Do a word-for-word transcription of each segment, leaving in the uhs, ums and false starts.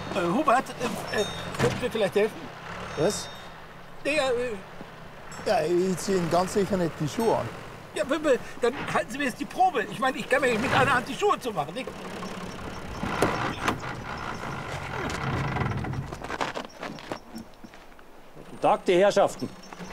Äh, Hubert, äh, äh, könnt ihr vielleicht helfen? Was? Der, äh, Ja, ich ziehe Ihnen ganz sicher nicht die Schuhe an. ja, Pimpe, dann halten Sie mir jetzt die Probe. Ich meine, ich kann mir nicht mit einer Hand die Schuhe zu machen, nicht? Guten Tag, die Herrschaften.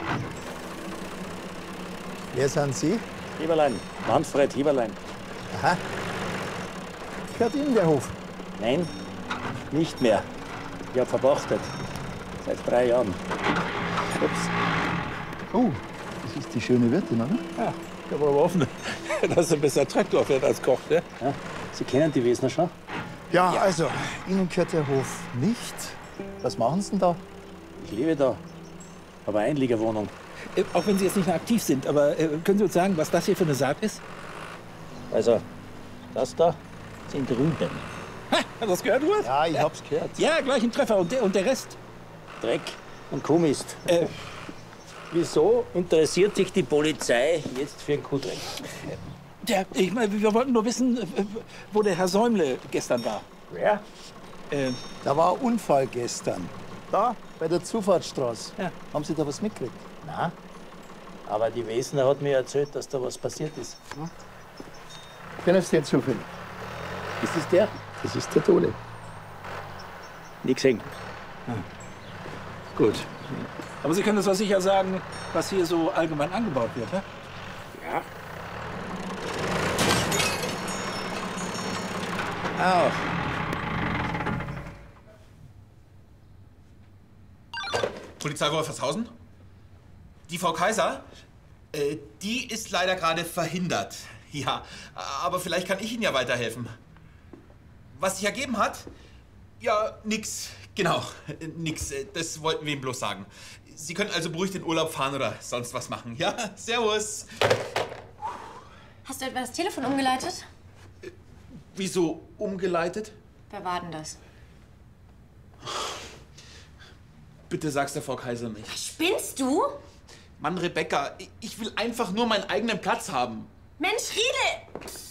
Wer sind Sie? Hieberlein, Manfred Hieberlein. Aha. Gehört Ihnen der Hof? Nein, nicht mehr. Ich habe verpachtet. Seit drei Jahren. Ups. Oh, das ist die schöne Wirtin, oder? Ja, ich habe aber offen, dass er besser Traktor fährt als Koch, ne? Ja, Sie kennen die Wesner schon? Ja, also, Ihnen gehört der Hof nicht. Was machen Sie denn da? Ich lebe da. Aber Einliegerwohnung. Äh, auch wenn Sie jetzt nicht mehr aktiv sind, aber äh, können Sie uns sagen, was das hier für eine Saat ist? Also, das da sind Rüben. Ha, hast du das gehört, Urs? Ja, ich hab's gehört. Ja, gleich ein Treffer. Und der, und der Rest? Dreck und Kuhmist. Äh, Wieso interessiert sich die Polizei jetzt für einen Kuhdreck? ja, ich meine, wir wollten nur wissen, äh, wo der Herr Säumle gestern war. Wer? Äh, Da war ein Unfall gestern. Da, bei der Zufahrtsstraße. Ja. Haben Sie da was mitgekriegt? Na, aber die Wesner hat mir erzählt, dass da was passiert ist. Wen ist der zufällig? Ist das der? Das ist der Tode. Nie gesehen. gut. Aber Sie können uns doch sicher sagen, was hier so allgemein angebaut wird, ne? Ja. Auch. Polizei Wolfershausen? Die Frau Kaiser? Äh, die ist leider gerade verhindert. Ja, aber vielleicht kann ich Ihnen ja weiterhelfen. Was sich ergeben hat? Ja, nix. Genau, nix. Das wollten wir ihm bloß sagen. Sie können also beruhigt in Urlaub fahren oder sonst was machen. Ja, servus. Hast du etwa das Telefon umgeleitet? Wieso umgeleitet? Wer war denn das? Bitte sag's der Frau Kaiser nicht. Spinnst du? Mann, Rebecca, ich will einfach nur meinen eigenen Platz haben. Mensch, Riedel!